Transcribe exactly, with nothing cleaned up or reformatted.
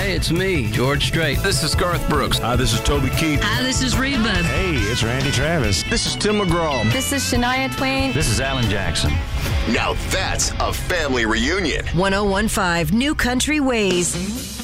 Hey, it's me, George Strait. This is Garth Brooks. Hi, this is Toby Keith. Hi, this is Reba. Hey, it's Randy Travis. This is Tim McGraw. This is Shania Twain. This is Alan Jackson. Now that's a family reunion. one oh one point five New Country Ways.